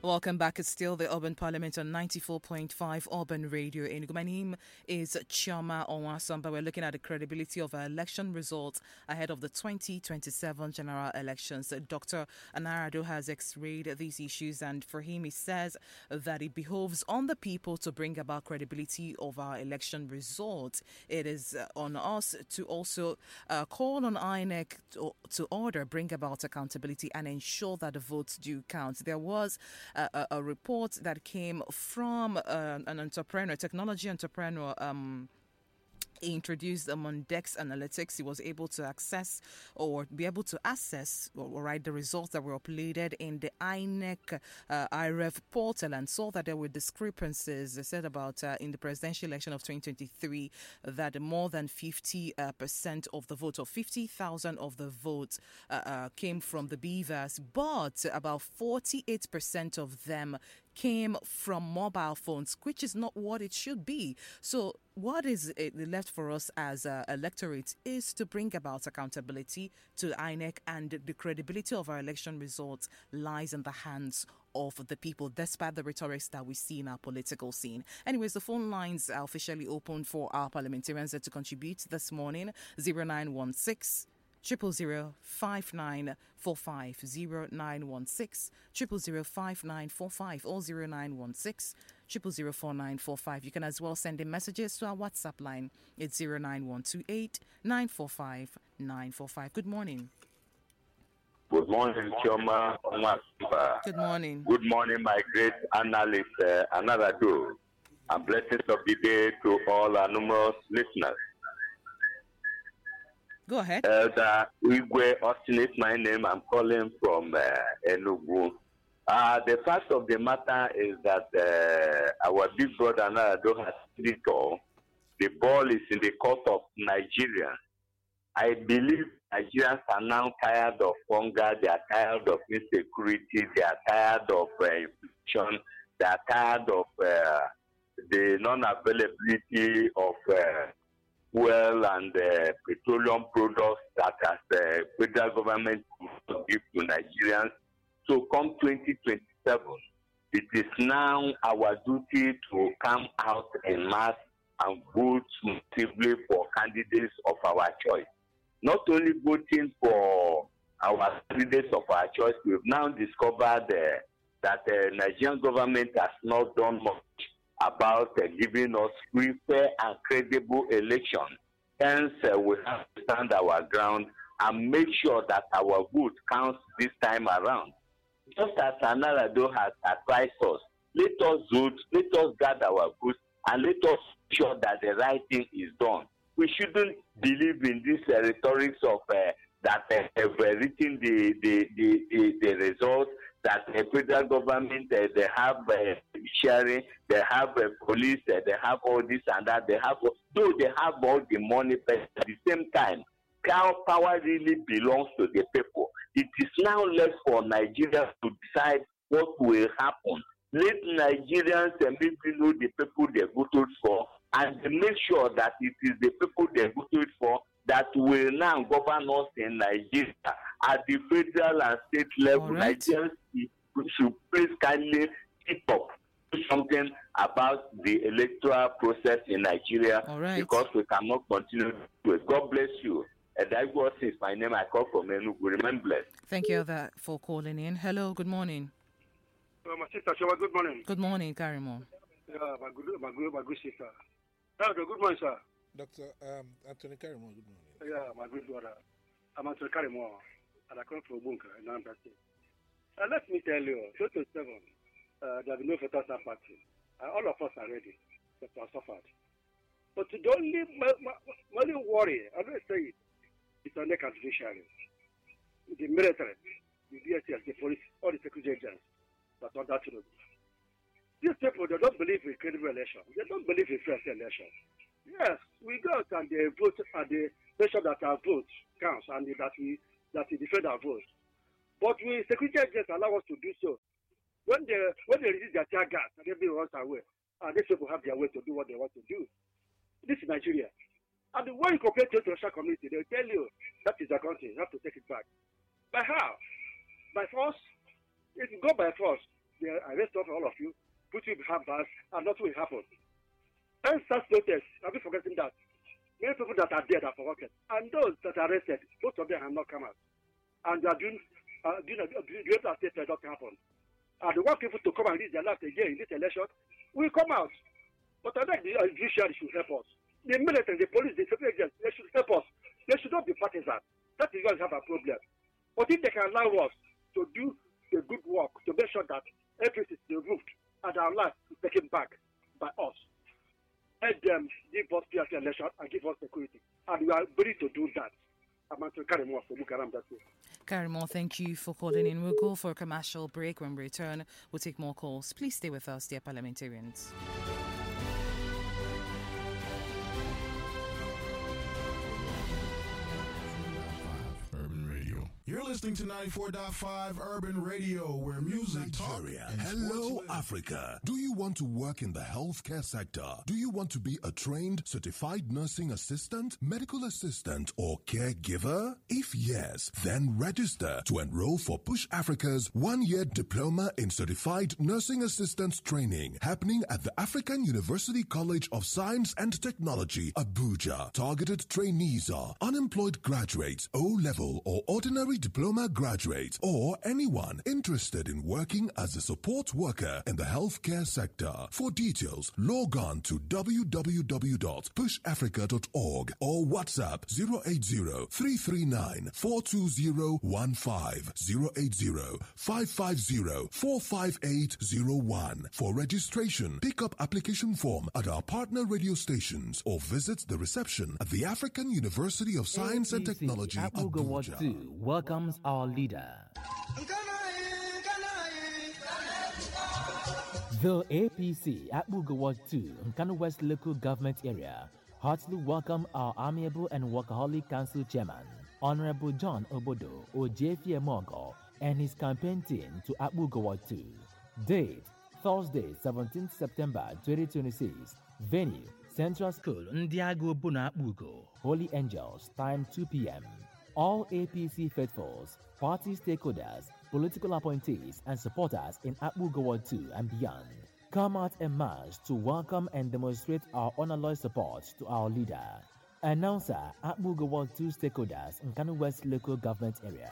Welcome back. It's still the Urban Parliament on 94.5 Urban Radio. My name is Chioma Onwasomba. We're looking at the credibility of our election results ahead of the 2027 general elections. Dr. Anarado has x-rayed these issues, and for him, he says that it behoves on the people to bring about credibility of our election results. It is on us to also call on INEC to order, bring about accountability, and ensure that the votes do count. There was a report that came from an entrepreneur, technology entrepreneur, he introduced Mondex Analytics. He was able to access or be able to assess the results that were uploaded in the INEC IREV portal and saw that there were discrepancies. They said about in the presidential election of 2023 that more than 50% of the vote, or 50,000 of the votes came from the beavers, but about 48% of them came from mobile phones, which is not what it should be. So what is left for us as electorate is to bring about accountability to INEC, and the credibility of our election results lies in the hands of the people, despite the rhetorics that we see in our political scene. Anyways, the phone lines are officially open for our parliamentarians to contribute this morning. 0916 000 5945, 0916 000 5945, or 0916 000 4945. You can as well send in messages to our WhatsApp line. It's 09128 945 945. Good morning. Good morning, Chioma. Good morning. Good morning, my great analyst, Anarado. And blessings of the day to all our numerous listeners. Go ahead. Igwe Austin is my name. I'm calling from Enugu. The fact of the matter is that our big brother Anarado has it all. The ball is in the court of Nigeria. I believe Nigerians are now tired of hunger. They are tired of insecurity. They are tired of inflation. They are tired of the non-availability of fuel and petroleum products that as the federal government will give to Nigerians. So come 2027, it is now our duty to come out en masse and vote massively for candidates of our choice. Not only voting for our candidates of our choice, we've now discovered that the Nigerian government has not done much about giving us free, fair, and credible election. Hence, we have to stand our ground and make sure that our vote counts this time around. Just as Anarado has advised us, let us vote, let us gather our votes, and let us ensure that the right thing is done. We shouldn't believe in this rhetoric of that have written the results, that the federal government, they have sharing, they have police, they have all this and that, they have all the money, but at the same time, power really belongs to the people. It is now left for Nigerians to decide what will happen. Let Nigerians maybe know the people they voted for, and make sure that it is the people they voted for that will now govern us in Nigeria at the federal and state level. Right. Nigerians should please kindly keep up something about the electoral process in Nigeria, because we cannot continue to do it. God bless you. That was my name. I call from Enugu. Remain blessed. Thank you for calling in. Hello, good morning. My sister, good morning. Good morning, Karimo. Yeah, my good sister. Good morning, sir. Dr. Anthony Karimo, good morning. Yeah, my good brother. I'm Anthony Karimo, and I come from Bunker in Anambra State. Let me tell you, 2027, there will be no Federal Party. All of us are ready, but we are suffered. But the only worry, I don't say it, it's on the judiciary, the military, the DSS, the police, all the security agents that are that. These people, they don't believe in credible election. They don't believe in fair election. Yes, we go out and they vote, and they make sure that our vote counts and that we defend our vote. But we security agents allow us to do so. When they release their tear gas and everyone runs away, and these people have their way to do what they want to do. This is Nigeria. And when you compare to the international community, they'll tell you that is their country, you have to take it back. By how? By force? If you go by force, they arrest all of you, put you behind bars, and nothing will happen. And such protests, have you forgotten that? Many people that are dead are forgotten. And those that are arrested, most of them have not come out. And they are doing greater state that doesn't happen. And they want people to come and read their life again in this election. We come out. But I think the judiciary should help us. The military, the police, the security agents, they should help us. They should not be partisan. That is why we have a problem. But if they can allow us to do the good work, to make sure that everything is removed and our life is taken back by us, let them give us peace election and give us security. And we are ready to do that. I'm Anthony Karimo from Bukaram. That's it. Karimo, thank you for calling in. We'll go for a commercial break. When we return, we'll take more calls. Please stay with us, dear parliamentarians. You're listening to 94.5 Urban Radio, where music, talk, and Hello, Africa. Do you want to work in the healthcare sector? Do you want to be a trained, certified nursing assistant, medical assistant, or caregiver? If yes, then register to enroll for Push Africa's one-year diploma in certified nursing assistant training happening at the African University College of Science and Technology, Abuja. Targeted trainees are unemployed graduates, O-level or ordinary diploma graduates, or anyone interested in working as a support worker in the healthcare sector. For details, log on to www.pushafrica.org or WhatsApp 080-339-42015, 080-550-45801. For registration, pick up application form at our partner radio stations or visit the reception at the African University of Science and Technology, Abuja. Welcomes our leader. The APC at Bugawad 2, Nkanu West Local Government Area, heartily welcome our amiable and workaholic council chairman, Honorable John Obodo Ojefie Mogo, and his campaign team to Akbugawad 2. Date, Thursday, 17th September 2026. Venue, Central School, Ndiago Buna Akbugo. Holy Angels, time 2 p.m. All APC faithfuls, party stakeholders, political appointees, and supporters in Akbugawad 2 and beyond, come out en masse to welcome and demonstrate our unalloyed support to our leader. Announcer, Akbugawad 2 stakeholders in Nkanu West Local Government Area.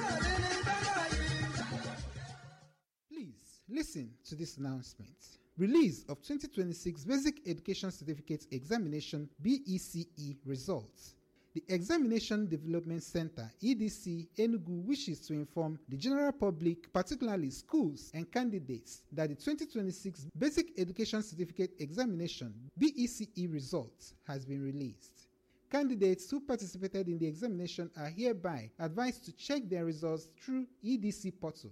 Please listen to this announcement. Release of 2026 Basic Education Certificate Examination BECE results. The Examination Development Center, EDC, Enugu wishes to inform the general public, particularly schools and candidates, that the 2026 Basic Education Certificate Examination BECE results has been released. Candidates who participated in the examination are hereby advised to check their results through EDC portal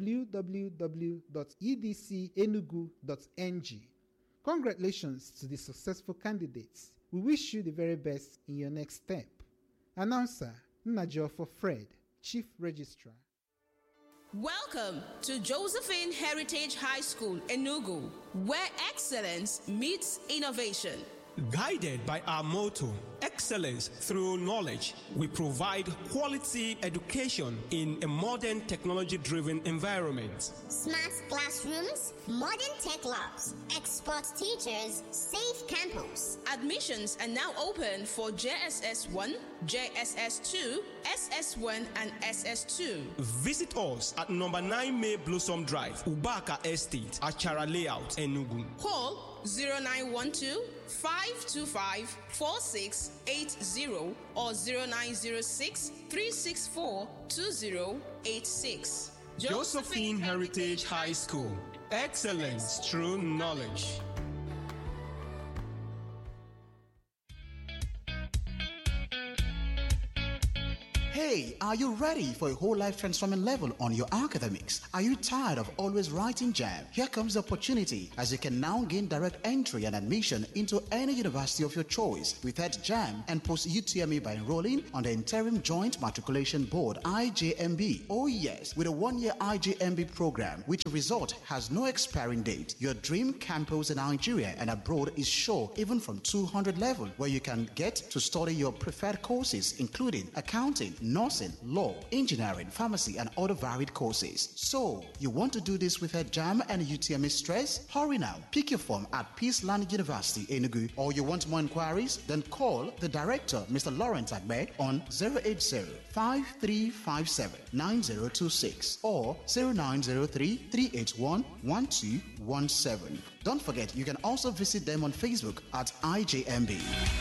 www.edcenugu.ng. Congratulations to the successful candidates. We wish you the very best in your next step. Announcer, Nnajiofor Fred, Chief Registrar. Welcome to Josephine Heritage High School, Enugu, where excellence meets innovation. Guided by our motto, excellence through knowledge, we provide quality education in a modern technology-driven environment. Smart classrooms, modern tech labs, expert teachers, safe campus. Admissions are now open for JSS 1, JSS 2, SS1 and SS2. Visit us at number 9 May Blossom Drive, Ubaka Estate, Achara Layout, Enugu. Call 0912 525 4680 or 0906 364 2086. Josephine Heritage High School. Excellence through knowledge. Hey, are you ready for a whole life transforming level on your academics? Are you tired of always writing JAMB? Here comes the opportunity, as you can now gain direct entry and admission into any university of your choice with JAMB and post UTME by enrolling on the Interim Joint Matriculation Board IJMB. Oh yes, with a one-year IJMB program, which result has no expiring date. Your dream campus in Nigeria and abroad is sure, even from 200 level, where you can get to study your preferred courses, including accounting, nursing, law, engineering, pharmacy, and other varied courses. So, you want to do this with a JAM and UTME stress? Hurry now. Pick your form at Peace Land University, Enugu. Or you want more inquiries? Then call the director, Mr. Lawrence Agbe, on 080-5357-9026 or 0903-381-1217. Don't forget, you can also visit them on Facebook at IJMB.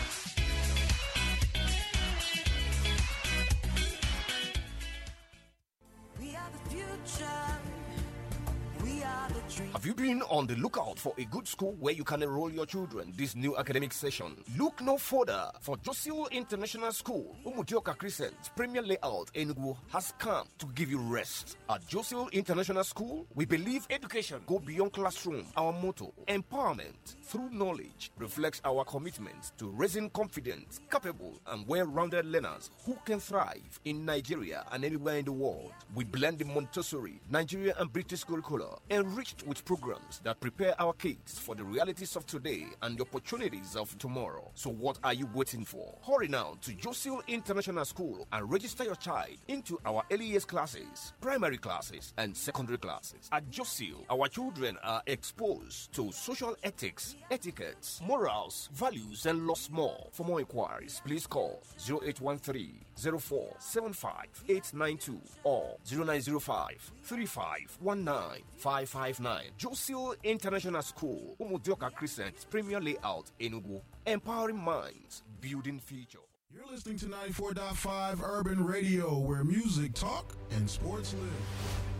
Have you been on the lookout for a good school where you can enroll your children this new academic session? Look no further, for Josil International School, Umudioka Crescent, Premier Layout, Enugu has come to give you rest. At Josil International School, we believe education go beyond classroom. Our motto, empowerment through knowledge, reflects our commitment to raising confident, capable, and well-rounded learners who can thrive in Nigeria and anywhere in the world. We blend the Montessori, Nigerian and British curricula, enriched with programs that prepare our kids for the realities of today and the opportunities of tomorrow. So what are you waiting for? Hurry now to Josil International School and register your child into our early years classes, primary classes, and secondary classes. At Josil, our children are exposed to social ethics, etiquette, morals, values, and lots more. For more inquiries, please call 0813 0475 or 0905 3519 559. Josil International School, Umudioka Crescent, Premier Layout, Enugu. Empowering minds, building future. You're listening to 94.5 Urban Radio, where music talk and sports live.